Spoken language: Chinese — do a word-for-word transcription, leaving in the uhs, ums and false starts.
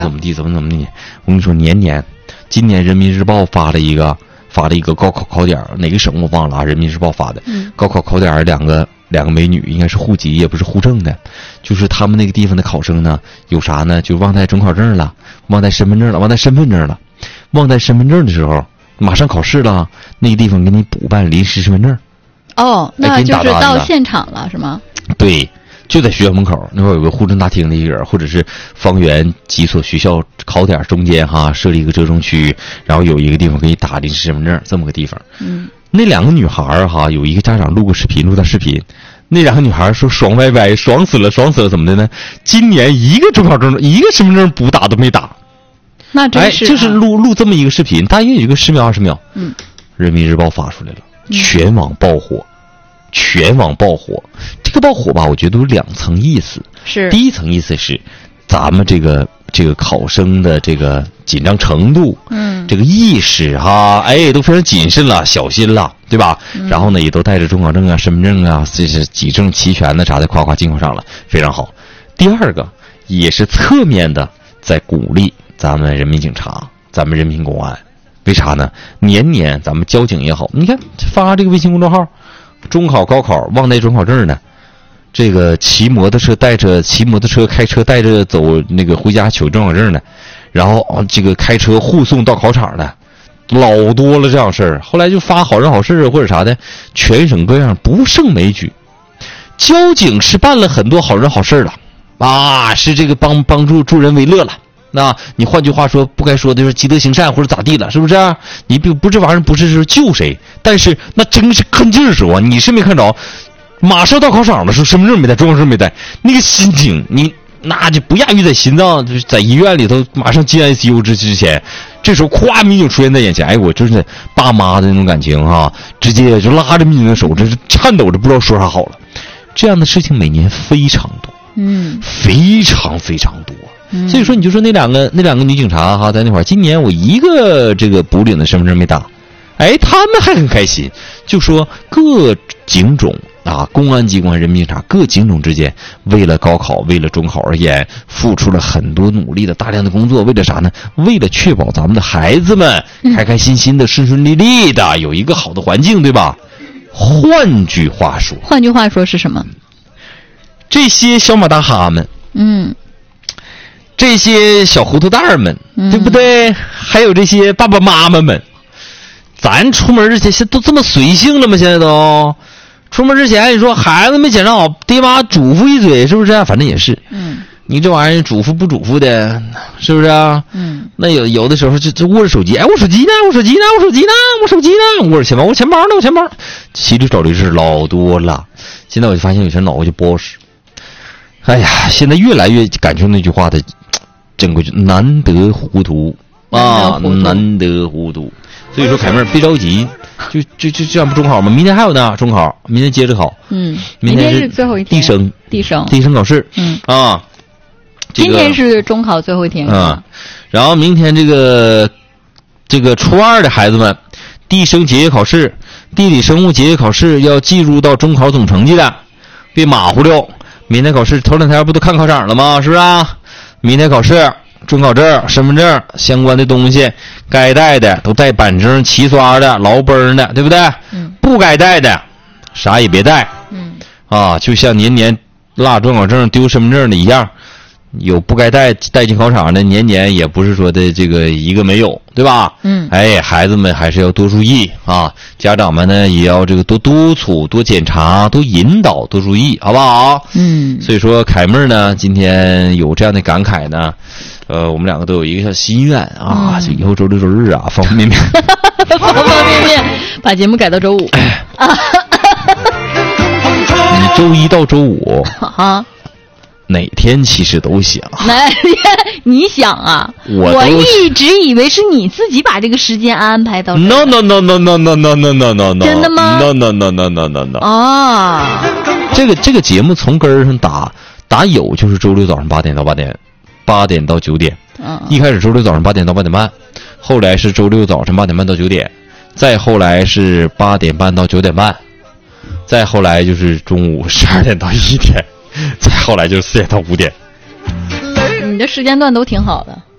怎么地怎么怎么地。我跟你说，年年，今年人民日报发了一个发了一个高考考点，哪个省我忘了啊？人民日报发的，嗯、高考考点两个两个美女，应该是户籍也不是户政的，就是他们那个地方的考生呢，有啥呢？就忘带准考证了，忘带身份证了，忘带身份证了，忘带身份证的时候，马上考试了，那个地方给你补办临时身份证。 哦，那就是到现场了是吗？ 对。就在学校门口那会儿有个户政大厅的一个人，或者是方圆几所学校考点中间哈设立一个折中区，然后有一个地方可以打临时身份证，这么个地方。嗯，那两个女孩哈，有一个家长录过视频，录到视频，那两个女孩说爽歪歪，爽死了，爽死了，怎么的呢？今年一个准考证、一个身份证补打都没打。 那真是、啊、 哎，就是录录这么一个视频，大约有一个十秒二十秒。 嗯， 人民日报发出来了，全网爆火。全网爆火，这个爆火吧，我觉得有两层意思。 是， 第一层意思是，咱们这个这个考生的这个紧张程度，嗯，这个意识哈，哎，都非常谨慎了，小心了，对吧？嗯、然后呢，也都带着准考证啊、身份证啊，这是几证齐全的啥的，夸夸进考场了，非常好。第二个也是侧面的在鼓励咱们人民警察、咱们人民公安，为啥呢？年年咱们交警也好，你看发这个微信公众号。中考高考忘带准考证呢，这个骑摩托车带着骑摩托车开车带着走那个回家取准考证呢，然后啊这个开车护送到考场呢，老多了这样事儿。后来就发好人好事或者啥的，全省各样不胜枚举。交警是办了很多好人好事了啊，是这个帮帮助助人为乐了。那你换句话说，不该说的就是积德行善或者咋地了，是不是、啊？你不不这玩意儿不是说救谁，但是那真是看劲儿时候啊！你是没看着，马上到考场的时候，身份证没带，准考证没带，那个心情，你那就不亚于在心脏，就是在医院里头马上进 I C U 之之前，这时候咵民警出现在眼前，哎，我就是爸妈的那种感情哈、啊，直接就拉着民警的手，真是颤抖着不知道说啥好了。这样的事情每年非常多， 嗯， 非常非常多。所以说，你就说那两个那两个女警察哈，在那会儿，今年我一个这个补领的身份证没打，哎，他们还很开心，就说各警种啊，公安机关、人民警察各警种之间，为了高考、为了中考而言，付出了很多努力的大量的工作，为了啥呢？为了确保咱们的孩子们开开心心的、顺顺利利的，有一个好的环境，对吧？换句话说， 换句话说是什么？ 这些小马大哈们， 嗯。 这些小糊涂蛋儿们，对不对？还有这些爸爸妈妈们，咱出门之前现在都这么随性了吗？现在都出门之前，你说孩子没检查好，爹妈嘱咐一嘴，是不是、啊？反正也是。嗯，你这玩意儿嘱咐不嘱咐的，是不是啊？嗯，那有有的时候就就握着手机，哎，我手机呢？我手机呢？我手机呢？我手机呢？握着钱包，我钱包呢？我钱包，骑驴找驴是老多了。现在我就发现有些脑子就不好使。哎呀，现在越来越感受那句话的。珍贵，难得糊涂啊，难得糊涂。所以说，凯妹儿别着急，就就就这样不中考吗？明天还有呢，中考，明天接着考。 嗯， 明天是最后一天。 地生， 地生， 地生考试。 嗯啊，这个、 今天是中考最后一天。 啊，然后明天这个这个初二的孩子们，地生结业考试，地理生物结业考试要计入到中考总成绩的，别马虎溜。明天考试头两天不都看考场了吗？是不是啊？明天考试，准考证、身份证相关的东西，该带的都带板正齐刷的、牢崩的，对不对？嗯。不该带的，啥也别带。嗯。啊，就像年年落准考证、丢身份证的一样，有不该带带进考场的，年年也不是说的这个一个没有，对吧？嗯。哎，孩子们还是要多注意啊！家长们呢也要这个多督促、多检查、多引导、多注意，好不好？嗯。所以说，凯妹呢今天有这样的感慨呢，呃，我们两个都有一个小心愿啊，就、嗯、以后周六周日啊，方方面面， 方方面面，把节目改到周五。 你周一到周五啊。 哪天其实都想， 哪天你想啊？ 我我一直以为是你自己把这个时间安排到。 No no no no no no no no no no no。 真的吗 ？No no no no no no no。 啊， 这个这个节目从根儿上打打有就是周六早上八点到八点，八点到九点。嗯。一开始周六早上八点到八点半，后来是周六早上八点半到九点，再后来是八点半到九点半，再后来就是中午十二点到一点。再后来就是四点到五点， 你的时间段都挺好的。